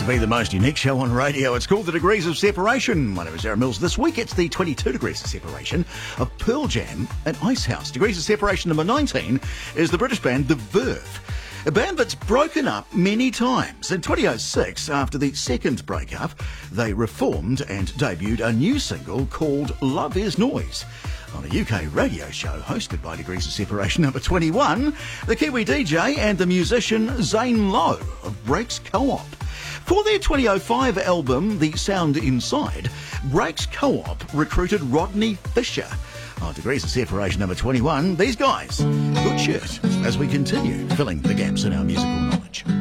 be the most unique show on radio. It's called The Degrees of Separation. My name is Aaron Mills. This week it's the 22 degrees of separation of Pearl Jam and Icehouse. Degrees of separation number 19 is the British band The Verve. A band that's broken up many times. In 2006, after the second breakup, they reformed and debuted a new single called Love Is Noise. On a UK radio show hosted by Degrees of Separation number 21, the Kiwi DJ and the musician Zane Lowe of Breaks Co-op. For their 2005 album, The Sound Inside, Breaks Co-op recruited Rodney Fisher. On Degrees of Separation number 21, these guys, good shirt, as we continue filling the gaps in our musical knowledge.